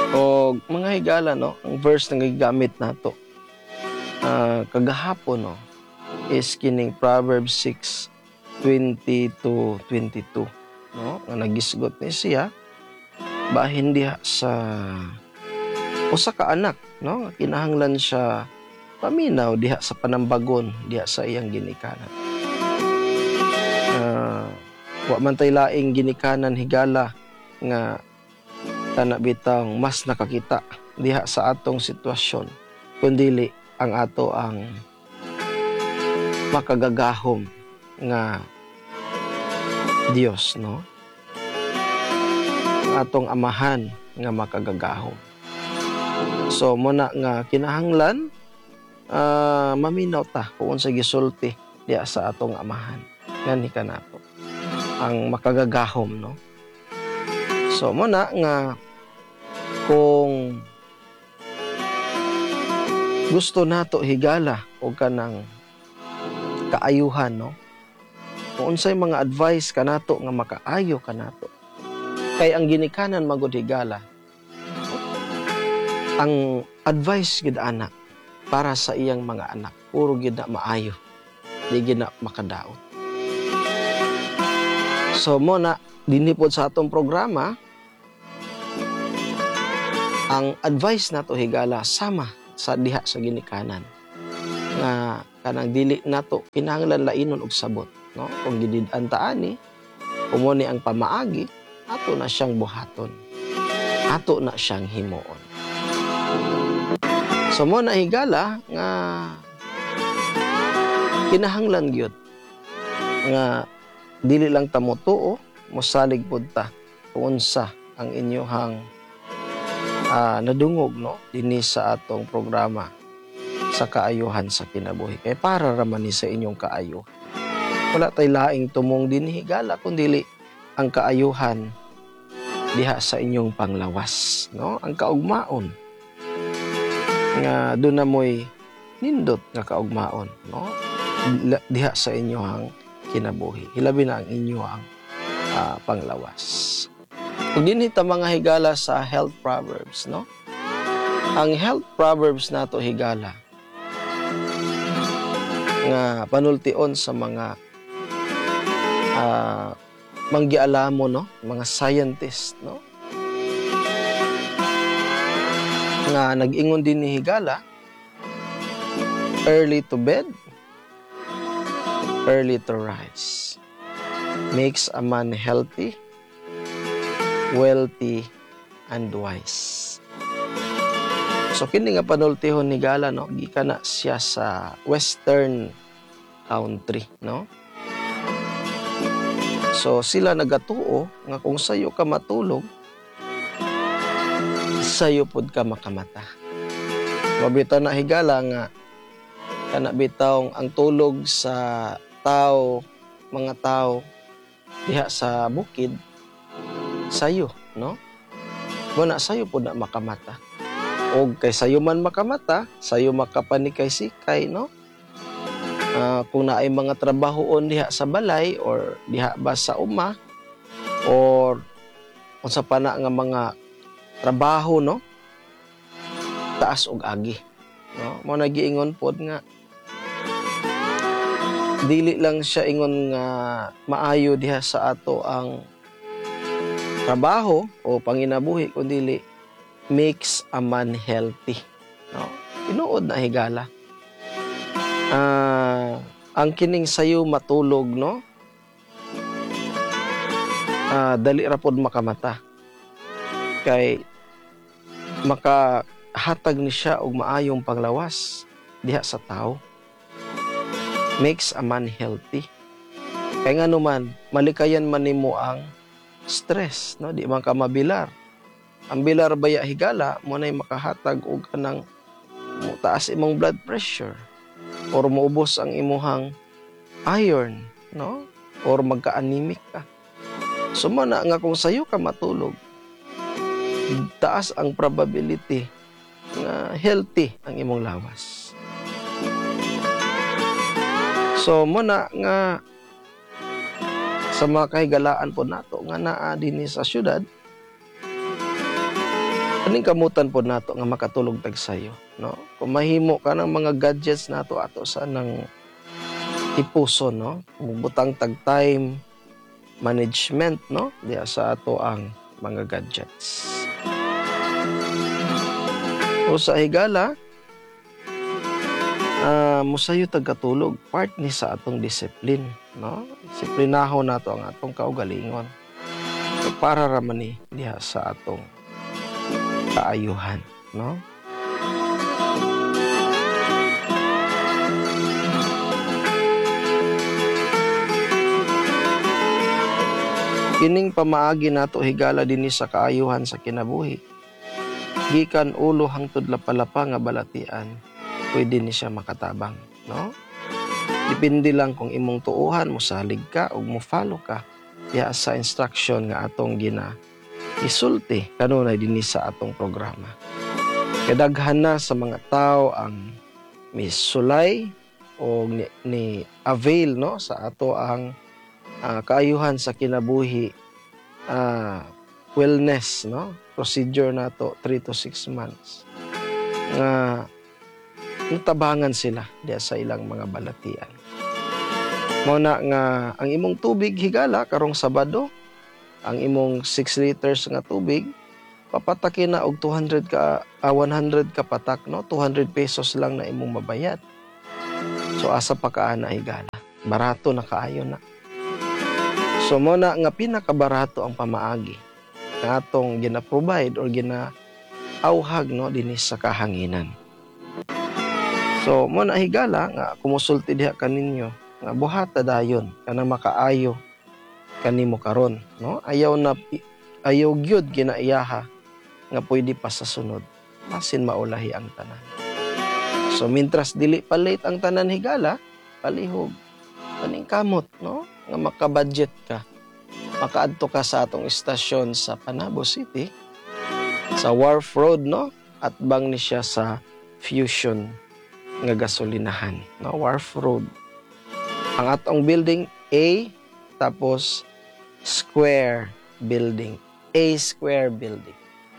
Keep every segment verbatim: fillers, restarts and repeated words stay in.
O mga higala, no, ang verse nga gigamit nato uh, kagahapon, no, is kining Proverbs six twenty to twenty-two, no, nga nagisgot ni siya bahin diha sa usa ka anak, no, nga kinahanglan siya paminaw diha sa panambagon diha sa iyang ginikanan. Uh, wa man tay laing ginikanan higala nga kana bitang mas nakakita diha sa atong sitwasyon kundili ang ato ang makagagahom nga Dios, no, ang atong amahan nga makagagahom. So muna nga kinahanglan uh, maminaw ta kung unsa gisulti diha sa atong amahan ngani kanato ang makagagahom, no. So muna nga kung gusto nato higala o kanang kaayuhan, no, kung unsay mga advice kanato nga makaayo kanato, kay ang ginikanan magud higala, ang advice gid ana para sa iyang mga anak puro gid na maayo, di gid na makadaot. So mo na dinhi pod sa atong programa, ang advice nato higala sama sa diha sa ginikanan nga kanang dili nato kinahanglan lainon og sabot, no, kung gidid-an ta ani kumo ni ang pamaagi ato na siyang buhaton, ato na siyang himuon. So mo na higala nga kinahanglan gyud nga dili lang ta motuo, mosalig pud ta kung unsa ang inyohang uh, nadungog, no, dinhi sa atong programa sa kaayuhan sa kinabuhi. Kay para raman ni sa inyong kaayuhan. Wala tay laing tumong dinhi higala kundili ang kaayuhan diha sa inyong panglawas, no, ang kaugmaon nga doon na mo'y nindot nga kaugmaon, no, diha sa inyong kinabuhi. Hilabi na ang inyong uh, panglawas. Kung dinhi ta mga higala sa health proverbs, no, ang health proverbs nato higala nga panultion sa mga uh, manggialamo, no, mga scientist, no, nga nag-ingon din ni higala, early to bed, early to rise makes a man healthy, wealthy, and wise. So kini nga panultihon ni Gala, no, gikan na siya sa western country, no. So sila nagatuo nga kung sayo ka matulog, sayo pud ka makamata. Mabitaw na higala nga kana bitawng ang tulog sa tao, mga tao diha sa bukid sayo, no. Muna sayo pud na makamata. Og kay sayo man makamata, sayo makapanikay sikay, no. Uh, kung naay mga trabahoon diha sa balay or diha ba sa uma or unsa pa na nga mga trabaho, no, taas og agi, no. Mo nagiingon pod nga dili lang siya ingon nga maayo diha sa ato ang trabaho o panginabuhi kundi makes a man healthy, no. Tinuod na higala. Uh, ang kining sayo matulog, no, uh, dali ra pod makamata kay makahatag ni siya og maayong panglawas diha sa tao. Makes a man healthy. Kay ngano man malikayan man nimo ang stress, no, di man ka mabilar. Ang bilar baya higala mo nay makahatag og kanang taas imong blood pressure or maubos ang imuhang iron, no, or magka-anemic ka. So mo na nga kung sayo ka matulog, taas ang probability nga healthy ang imong lawas. So mo na nga sa mga kahigalaan po nato nga naa dinhi sa syudad, Kaning kamutan po nato nga makatulog tag sayo, no? Kung mahimo ka ng mga gadgets nato ato sa nang ipuson, no? Butang tag time management, no? Diya sa ato ang mga gadgets. O sa higala, uh, musayo tag katulog, part ni sa atong discipline, no? Disiplinahon nato ang atong kaugalingon. So, para raman ni diha sa atong kaayuhan, no? Kining pamaagi nato higala dinhi sa kaayuhan sa kinabuhi. Gikan ulo hangtod lapalapa nga balatian, pwede ni siya makatabang, no? Depende lang kung imong tuuhan, mosalig ka o mo follow ka diha sa instruction nga atong gina isulti kanunay dinhi sa atong programa. Kadaghan na sa mga tao ang misulay o ni, ni avail, no, sa ato ang uh, kaayuhan sa kinabuhi, uh, wellness, no, procedure nato three to six months nga natabangan sila diya sa ilang mga balatian. Mao na nga ang imong tubig higala karong Sabado, ang imong six liters nga tubig papatakin na og two hundred ka uh, one hundred ka patak, no? two hundred pesos lang na imong mabayad. So asa pa ka ana higala, barato na kaayo na. So mo na nga pinakabarato ang pamaagi nga atong gina-provide or gina-auhag, no, dinhi sa kahanginan. So mo na higala nga kumusulti diha kaninyo nga buhata dayon kanang makaayo kanimo karon, no? Ayaw na ayaw gyud ginaiyaha nga pwede pa sa sunod, masin maulahi ang tanan. So mintras dili pa late ang tanan higala, palihog kaning kamot, no, nga makabudget ka, makaadto ka sa atong istasyon sa Panabo City sa Wharf Road, no, at bang ni siya sa Fusion nga gasolinahan, no, Wharf Road. Ang atong building A, tapos Square Building, A Square Building.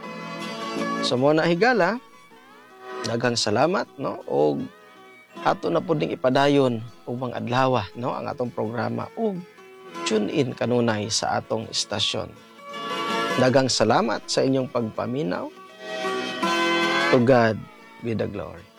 So mo na higala, daghang salamat, no, og ato na pud ning ipadayon og mga adlaw, no, ang atong programa og tune in kanunay sa atong istasyon. Daghang salamat sa inyong pagpaminaw. To God be the glory.